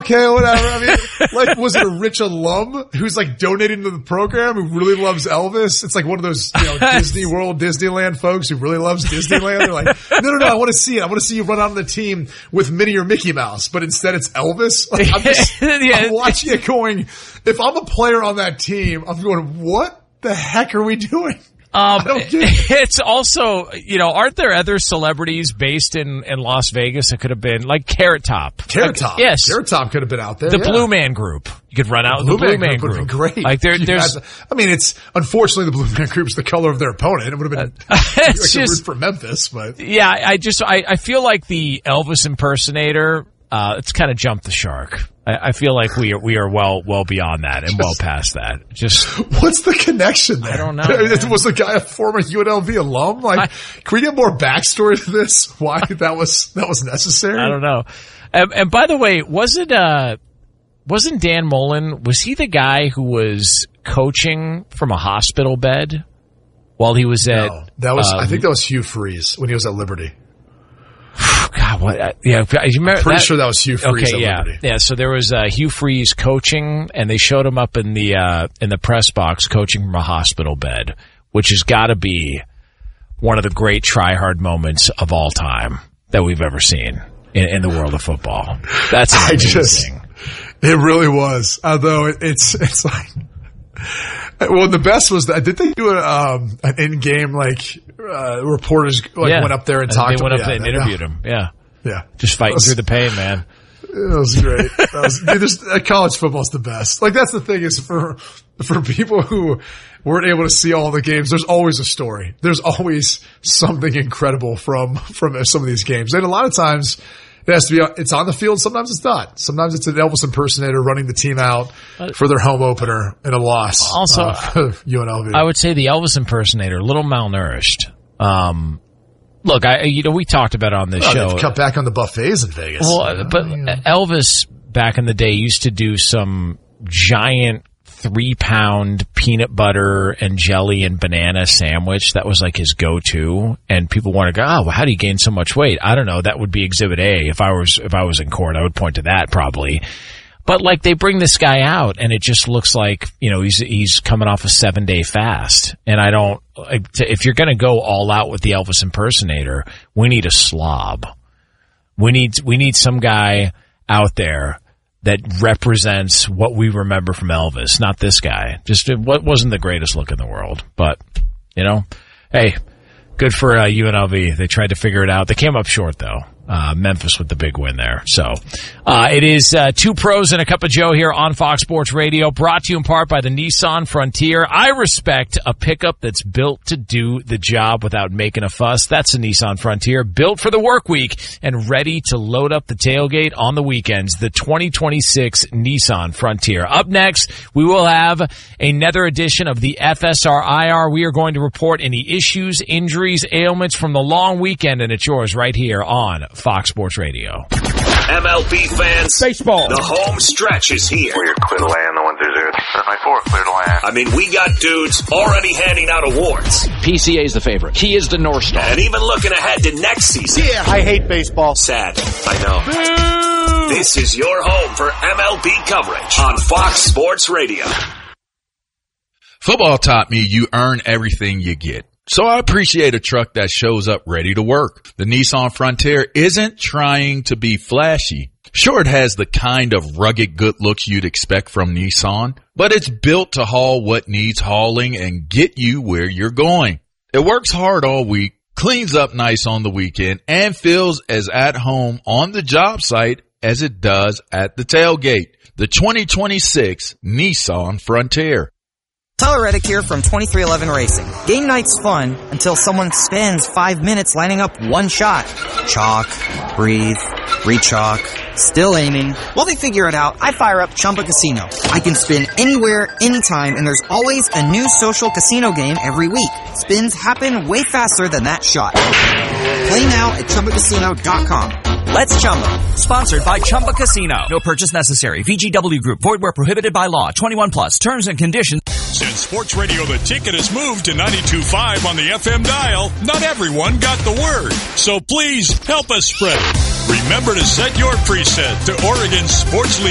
okay, whatever. I mean, like, was it a rich alum who's like donating to the program who really loves Elvis? It's like one of those, Disney World, Disneyland folks who really loves Disneyland. They're like, no, I want to see it. I want to see you run out on the team with Minnie or Mickey Mouse, but instead it's Elvis. Like, I'm watching it going, if I'm a player on that team, I'm going, what the heck are we doing? It's also, aren't there other celebrities based in Las Vegas that could have been like Carrot Top? Yes. Carrot Top could have been out there. The Blue Man Group. You could run out with the Blue Man Group. Would have been great. Like there's. It's unfortunately the Blue Man Group's the color of their opponent. It would have been it's just for Memphis, but yeah, I feel like the Elvis impersonator. It's kind of jumped the shark. I feel like we are well beyond that and well past that. Just what's the connection there? I don't know. Was the guy a former UNLV alum? Like, can we get more backstory to this? Why that was necessary? I don't know. And by the way, wasn't Dan Mullen? Was he the guy who was coaching from a hospital bed while he was at? No, that was. I think that was Hugh Freeze when he was at Liberty. God, what? Yeah, you remember? I'm pretty sure that was Hugh Freeze. Okay, at Liberty. Yeah. So there was Hugh Freeze coaching, and they showed him up in the press box coaching from a hospital bed, which has got to be one of the great try-hard moments of all time that we've ever seen in the world of football. That's amazing. It really was. Although it's like. Well, the best was that did they do an in-game reporters went up there and talked? They went up there and interviewed him. Yeah, just fighting through the pain, man. It was great. College football's the best. Like that's the thing is for people who weren't able to see all the games. There's always a story. There's always something incredible from some of these games, and a lot of times. It has to be. It's on the field. Sometimes it's not. Sometimes it's an Elvis impersonator running the team out for their home opener in a loss. Also, UNLV. I would say the Elvis impersonator, a little malnourished. Look, we talked about it on this show. They've cut back on the buffets in Vegas. Well, but Elvis back in the day used to do some giant 3-pound peanut butter and jelly and banana sandwich. That was like his go-to. And people want to go, well, how do you gain so much weight? I don't know. That would be Exhibit A. If I was in court, I would point to that probably. But like they bring this guy out and it just looks like, he's coming off a 7-day fast. And if you're going to go all out with the Elvis impersonator, we need a slob. We need some guy out there that represents what we remember from Elvis, not this guy. Just what wasn't the greatest look in the world, but hey, good for UNLV. They tried to figure it out. They came up short though. Memphis with the big win there. So, it is, 2 pros and a cup of Joe here on Fox Sports Radio, brought to you in part by the Nissan Frontier. I respect a pickup that's built to do the job without making a fuss. That's a Nissan Frontier, built for the work week and ready to load up the tailgate on the weekends. The 2026 Nissan Frontier. Up next, we will have another edition of the FSR-IR. We are going to report any issues, injuries, ailments from the long weekend, and it's yours right here on Fox Sports Radio. MLB fans, baseball. The home stretch is here. We're clear to land, the 1-0. 7-4, clear to land. I mean, we got dudes already handing out awards. PCA is the favorite. He is the North Star. And even looking ahead to next season. Yeah, I hate baseball. Sad, I know. Boo! This is your home for MLB coverage on Fox Sports Radio. Football taught me you earn everything you get. So I appreciate a truck that shows up ready to work. The Nissan Frontier isn't trying to be flashy. Sure, it has the kind of rugged good looks you'd expect from Nissan, but it's built to haul what needs hauling and get you where you're going. It works hard all week, cleans up nice on the weekend, and feels as at home on the job site as it does at the tailgate. The 2026 Nissan Frontier. Tyler Reddick here from 2311 Racing. Game night's fun until someone spends 5 minutes lining up one shot. Chalk, breathe, re-chalk, still aiming. While they figure it out, I fire up Chumba Casino. I can spin anywhere, anytime, and there's always a new social casino game every week. Spins happen way faster than that shot. Play now at ChumbaCasino.com. Let's Chumba. Sponsored by Chumba Casino. No purchase necessary. VGW Group. Void where prohibited by law. 21 plus. Terms and conditions. Since Sports Radio The Ticket has moved to 92.5 on the FM dial, not everyone got the word. So please help us spread it. Remember to set your preset to Oregon's sports leader.